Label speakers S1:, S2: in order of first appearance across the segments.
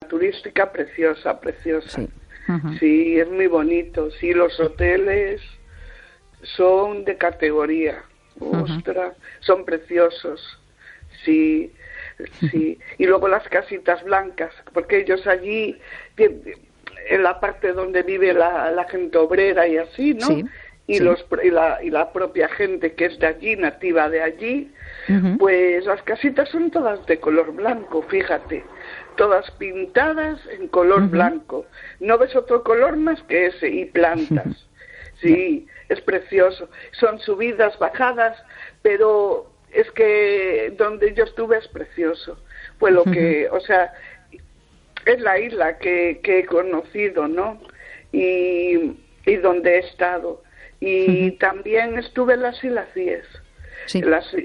S1: turística preciosa, preciosa.
S2: Sí.
S1: Sí, es muy bonito. Sí, los hoteles son de categoría. Ostras, son preciosos. Sí, sí. Y luego las casitas blancas, porque ellos allí, en la parte donde vive la gente obrera y así, ¿no?
S2: Sí.
S1: Y la propia gente que es de allí, nativa de allí, pues las casitas son todas de color blanco, fíjate, todas pintadas en color blanco. No ves otro color más que ese, y plantas. Sí, es precioso. Son subidas, bajadas, pero es que donde yo estuve es precioso. Fue lo que, o sea, es la isla que he conocido, ¿no? Y donde he estado. Y también estuve en las Islas Cíes.
S2: Sí.
S1: En las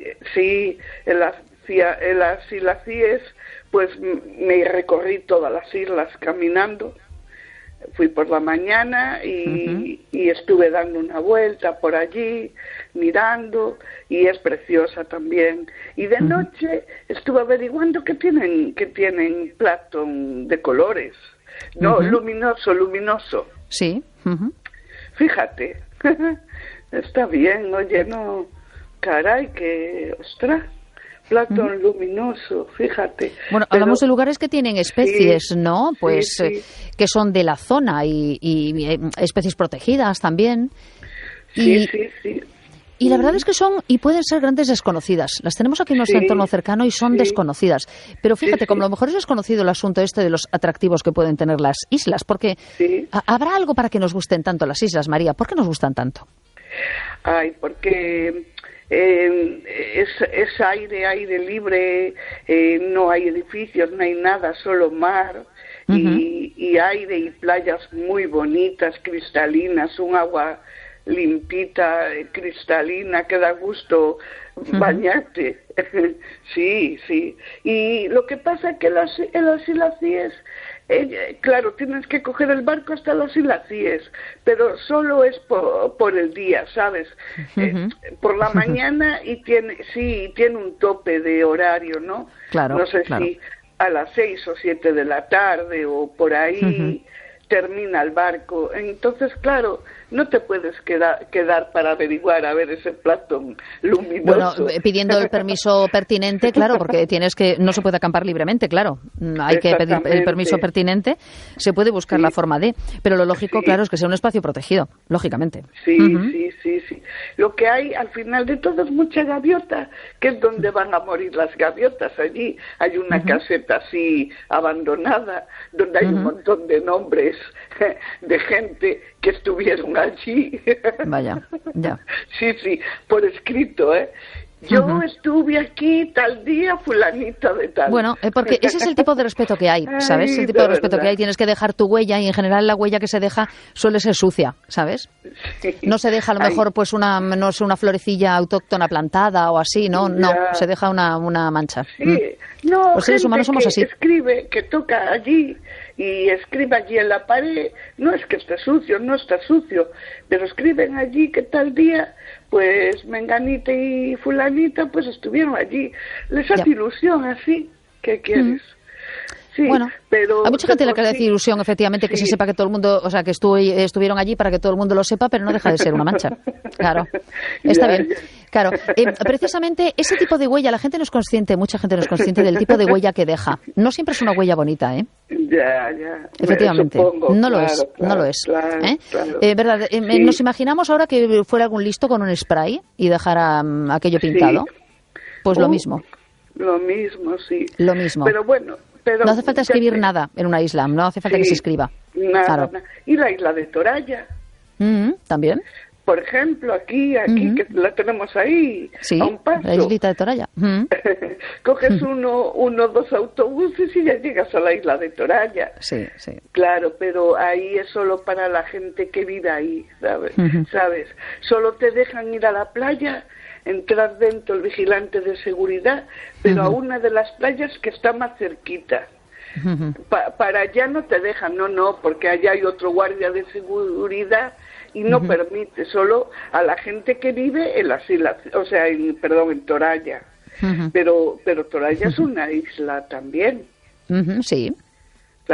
S1: Islas Cíes, pues me recorrí todas las islas caminando. Fui por la mañana y estuve dando una vuelta por allí, mirando, y es preciosa también. Y de noche estuve averiguando que tienen Platón de colores. No, luminoso.
S2: Sí.
S1: Fíjate, está bien, oye, no, caray, que, ostras, Platón luminoso, fíjate.
S2: Bueno, hablamos de lugares que tienen especies, ¿no? Pues que son de la zona y especies protegidas también.
S1: Sí.
S2: Y la verdad es que son y pueden ser grandes desconocidas. Las tenemos aquí en nuestro entorno cercano y son desconocidas. Pero fíjate, como a lo mejor es desconocido el asunto de los atractivos que pueden tener las islas, porque ¿habrá algo para que nos gusten tanto las islas, María? ¿Por qué nos gustan tanto?
S1: Ay, porque es aire libre, no hay edificios, no hay nada, solo mar y aire y playas muy bonitas, cristalinas, un agua limpita, cristalina, que da gusto bañarte. Sí. Y lo que pasa es que en las Islas Cíes, claro, tienes que coger el barco hasta las Islas Cíes, pero solo es por el día, ¿sabes? Por la mañana y tiene un tope de horario, ¿no?
S2: Claro,
S1: no sé si a las 6 o 7 de la tarde o por ahí termina el barco. Entonces, claro, no te puedes quedar para averiguar a ver ese Platón luminoso.
S2: Bueno, pidiendo el permiso pertinente, claro, porque no se puede acampar libremente, claro. Hay que pedir el permiso pertinente. Se puede buscar la forma de, pero lo lógico, claro, es que sea un espacio protegido, lógicamente.
S1: Sí. Lo que hay al final de todo es mucha gaviota, que es donde van a morir las gaviotas. Allí hay una caseta así abandonada, donde hay un montón de nombres de gente que estuvieron allí.
S2: Vaya, ya.
S1: Sí, por escrito, ¿eh? Yo estuve aquí tal día, fulanita de tal.
S2: Bueno, porque ese es el tipo de respeto que hay, ¿sabes?
S1: Ay,
S2: el tipo de respeto
S1: verdad.
S2: que hay. Tienes que dejar tu huella y en general la huella que se deja suele ser sucia, ¿sabes?
S1: Sí.
S2: No se deja a lo mejor pues una florecilla autóctona plantada o así, ¿no? No, se deja una mancha.
S1: Sí, no,
S2: los seres humanos somos así.
S1: Escribe, que toca allí y escribe allí en la pared. No es que esté sucio, no está sucio, pero escriben allí que tal día, pues menganita y fulanita, pues estuvieron allí. Les hace ilusión así, ¿qué quieres? Sí,
S2: bueno,
S1: pero
S2: hay mucha gente a la que le hace ilusión, efectivamente, que se sepa que todo el mundo, o sea, que estuvieron allí para que todo el mundo lo sepa, pero no deja de ser una mancha. Claro, está bien. Claro, precisamente ese tipo de huella, la gente no es consciente, mucha gente no es consciente del tipo de huella que deja. No siempre es una huella bonita, ¿eh?
S1: Ya.
S2: Efectivamente,
S1: Supongo,
S2: no lo es.
S1: Claro.
S2: ¿Verdad? Nos imaginamos ahora que fuera algún listo con un spray y dejara aquello pintado. Pues lo mismo.
S1: Lo mismo, sí.
S2: Lo mismo.
S1: Pero bueno.
S2: No hace falta escribir nada en una isla, no hace falta que se escriba.
S1: Nada. Y la isla de Toralla.
S2: También.
S1: Por ejemplo, aquí que la tenemos ahí, a un paso.
S2: La islita de Toralla.
S1: Coges dos autobuses y ya llegas a la isla de Toralla.
S2: Sí.
S1: Claro, pero ahí es solo para la gente que vive ahí, ¿sabes? Solo te dejan ir a la playa, entrar dentro el vigilante de seguridad, pero a una de las playas que está más cerquita. Para allá no te dejan, no, porque allá hay otro guardia de seguridad y no permite, solo a la gente que vive en las islas, o sea, en Toralla. Pero Toralla es una isla también.
S2: Sí.